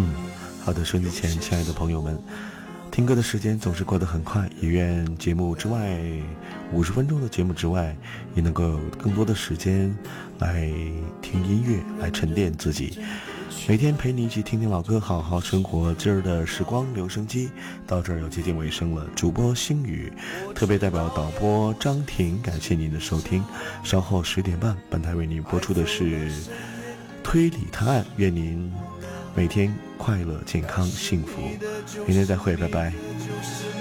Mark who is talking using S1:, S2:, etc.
S1: 好的，收音机前亲爱的朋友们，听歌的时间总是过得很快，也愿节目之外50分钟的节目之外，也能够有更多的时间来听音乐，来沉淀自己。每天陪你一起听听老歌，好好生活。今儿的时光留声机到这儿要接近尾声了，主播星宇，特别代表导播张婷，感谢您的收听。稍后10点半，本台为您播出的是推理探案，愿您每天快乐、健康、幸福。明天再会，拜拜。